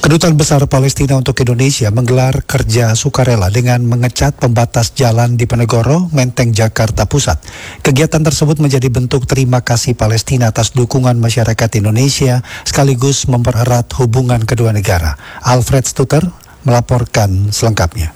Kedutaan Besar Palestina untuk Indonesia menggelar kerja sukarela dengan mengecat pembatas jalan di Penegoro, Menteng, Jakarta Pusat. Kegiatan tersebut menjadi bentuk terima kasih Palestina atas dukungan masyarakat Indonesia sekaligus mempererat hubungan kedua negara. Alfred Stuter melaporkan selengkapnya.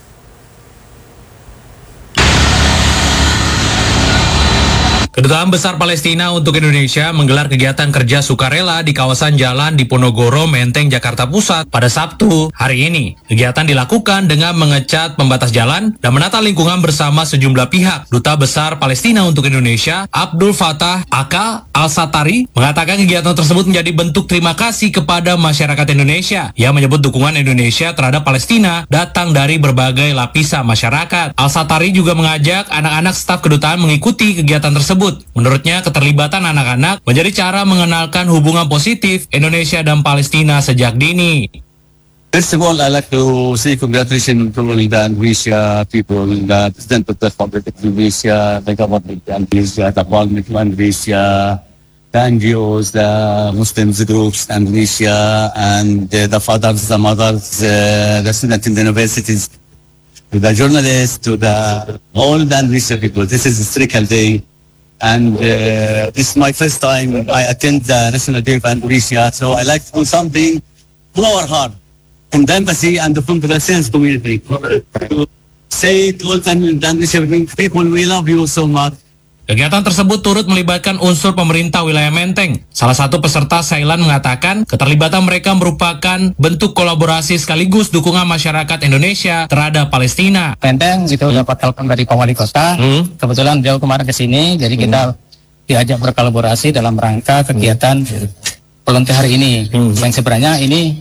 Kedutaan Besar Palestina untuk Indonesia menggelar kegiatan kerja sukarela di kawasan jalan di Ponorogo, Menteng, Jakarta Pusat pada Sabtu hari ini. Kegiatan dilakukan dengan mengecat pembatas jalan dan menata lingkungan bersama sejumlah pihak. Duta Besar Palestina untuk Indonesia, Abdul Fattah Aka Al-Satari, mengatakan kegiatan tersebut menjadi bentuk terima kasih kepada masyarakat Indonesia. Ia menyebut dukungan Indonesia terhadap Palestina datang dari berbagai lapisan masyarakat. Al-Satari juga mengajak anak-anak staf kedutaan mengikuti kegiatan tersebut. Menurutnya, keterlibatan anak-anak menjadi cara mengenalkan hubungan positif Indonesia dan Palestina sejak dini. First of all, I'd like to say congratulations to the Indonesia people, the President of the Republic of Indonesia, the government of Indonesia, the Parliament of Indonesia, the NGOs, the Muslims groups in Indonesia, and the fathers, the mothers, the students in the universities, to the journalists, to all the Indonesian people. This is a historical day. And this is my first time I attend the National Day of Indonesia, so I like to do something to our heart, from the embassy and from the Palestinian community. To say to all the Indonesian people, we love you so much. Kegiatan tersebut turut melibatkan unsur pemerintah wilayah Menteng. Salah satu peserta Sailan mengatakan keterlibatan mereka merupakan bentuk kolaborasi sekaligus dukungan masyarakat Indonesia terhadap Palestina. Menteng itu dapat telepon dari Pak Wali Kota. Kebetulan beliau kemarin ke sini, jadi kita diajak berkolaborasi dalam rangka kegiatan volunteer hari ini. Yang sebenarnya ini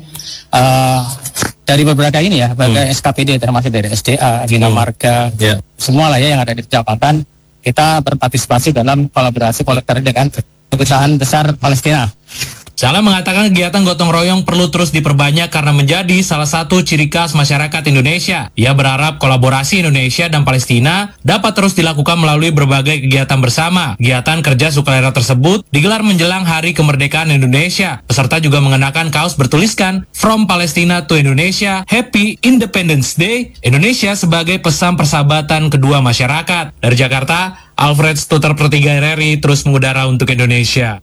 dari beberapa ini ya, berbagai SKPD termasuk dari SDA, Bina Marga, semua lah ya yang ada di kecamatan. Kita berpartisipasi dalam kolaborasi volunteer dengan Kedutaan Besar Palestina. Sailan mengatakan kegiatan gotong royong perlu terus diperbanyak karena menjadi salah satu ciri khas masyarakat Indonesia. Ia berharap kolaborasi Indonesia dan Palestina dapat terus dilakukan melalui berbagai kegiatan bersama. Kegiatan kerja sukarela tersebut digelar menjelang Hari Kemerdekaan Indonesia. Peserta juga mengenakan kaos bertuliskan From Palestina to Indonesia, Happy Independence Day, Indonesia sebagai pesan persahabatan kedua masyarakat. Dari Jakarta, Alfred Stuter per 3 RRI terus mengudara untuk Indonesia.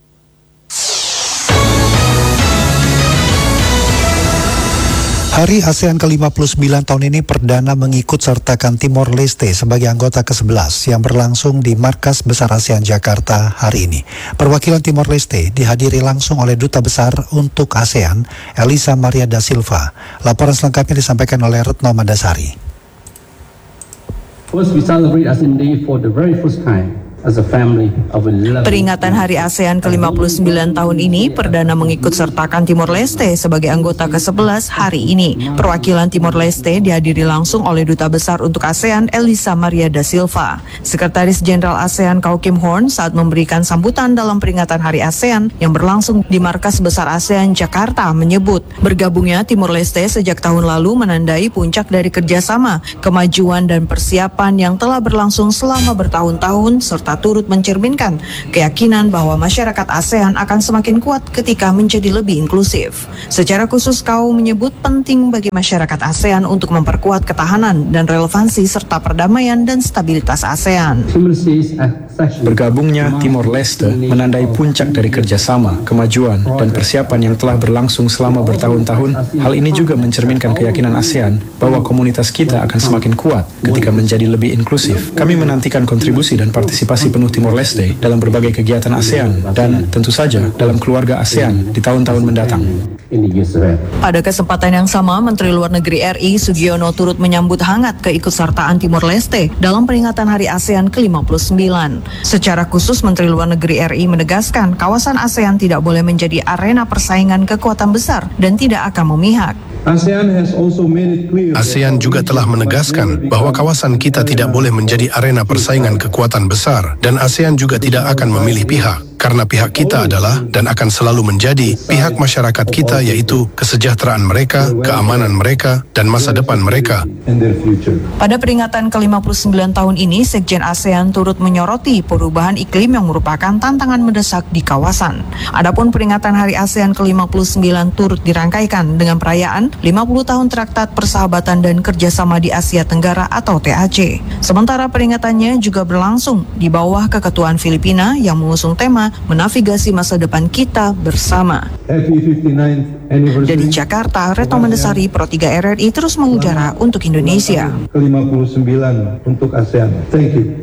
Hari ASEAN ke-59 tahun ini perdana mengikut sertakan Timor Leste sebagai anggota ke-11 yang berlangsung di Markas Besar ASEAN Jakarta hari ini. Perwakilan Timor Leste dihadiri langsung oleh Duta Besar untuk ASEAN, Elisa Maria da Silva. Laporan selengkapnya disampaikan oleh Retno Mandasari. First, we celebrate ASEAN Day for the very first time. Peringatan Hari ASEAN ke-59 tahun ini perdana mengikut sertakan Timor Leste sebagai anggota ke-11 hari ini. Perwakilan Timor Leste dihadiri langsung oleh Duta Besar untuk ASEAN Elisa Maria da Silva. Sekretaris Jenderal ASEAN Kau Kim Horn saat memberikan sambutan dalam peringatan Hari ASEAN yang berlangsung di Markas Besar ASEAN Jakarta menyebut bergabungnya Timor Leste sejak tahun lalu menandai puncak dari kerjasama, kemajuan dan persiapan yang telah berlangsung selama bertahun-tahun serta turut mencerminkan keyakinan bahwa masyarakat ASEAN akan semakin kuat ketika menjadi lebih inklusif. Secara khusus Kau menyebut penting bagi masyarakat ASEAN untuk memperkuat ketahanan dan relevansi serta perdamaian dan stabilitas ASEAN. Bergabungnya Timor Leste menandai puncak dari kerjasama, kemajuan dan persiapan yang telah berlangsung selama bertahun-tahun. Hal ini juga mencerminkan keyakinan ASEAN bahwa komunitas kita akan semakin kuat ketika menjadi lebih inklusif. Kami menantikan kontribusi dan partisipasi penuh Timor Leste dalam berbagai kegiatan ASEAN dan tentu saja dalam keluarga ASEAN di tahun-tahun mendatang. Pada kesempatan yang sama, Menteri Luar Negeri RI Sugiono turut menyambut hangat keikutsertaan Timor Leste dalam peringatan Hari ASEAN ke-59. Secara khusus, Menteri Luar Negeri RI menegaskan kawasan ASEAN tidak boleh menjadi arena persaingan kekuatan besar dan tidak akan memihak. ASEAN juga telah menegaskan bahwa kawasan kita tidak boleh menjadi arena persaingan kekuatan besar dan ASEAN juga tidak akan memilih pihak. karena pihak kita adalah dan akan selalu menjadi pihak masyarakat kita, yaitu kesejahteraan mereka, keamanan mereka, dan masa depan mereka. Pada peringatan ke-59 tahun ini, Sekjen ASEAN turut menyoroti perubahan iklim yang merupakan tantangan mendesak di kawasan. Adapun peringatan Hari ASEAN ke-59 turut dirangkaikan dengan perayaan 50 tahun Traktat Persahabatan dan Kerjasama di Asia Tenggara atau TAC. Sementara peringatannya juga berlangsung di bawah keketuaan Filipina yang mengusung tema menavigasi masa depan kita bersama. Dari Jakarta, Retno Mendesari, Pro 3 RRI terus mengudara untuk Indonesia. Ke-59 untuk ASEAN. Thank you.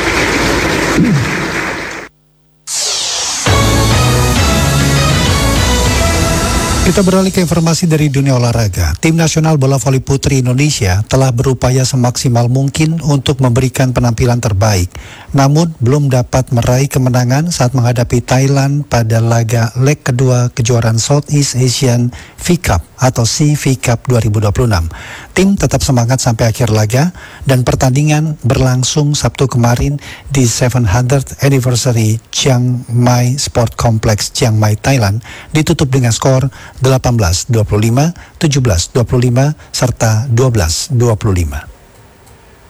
Kita beralih ke informasi dari dunia olahraga. Tim nasional bola voli putri Indonesia telah berupaya semaksimal mungkin untuk memberikan penampilan terbaik, namun belum dapat meraih kemenangan saat menghadapi Thailand pada leg kedua kejuaraan Southeast Asian V Cup atau CV Cup 2026. Tim tetap semangat sampai akhir laga dan pertandingan berlangsung Sabtu kemarin di 700th Anniversary Chiang Mai Sport Complex Chiang Mai, Thailand, ditutup dengan skor 18-25, 17-25, serta 12-25.